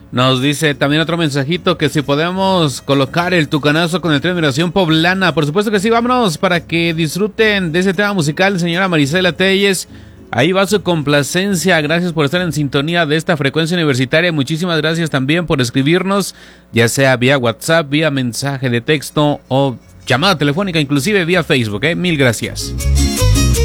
Nos dice también otro mensajito que si podemos colocar el tucanazo con el tren de Migración Poblana. Por supuesto que sí, vámonos para que disfruten de ese tema musical, señora Marisela Telles. Ahí va su complacencia. Gracias por estar en sintonía de esta frecuencia universitaria. Muchísimas gracias también por escribirnos, ya sea vía WhatsApp, vía mensaje de texto o llamada telefónica, inclusive vía Facebook. Mil gracias.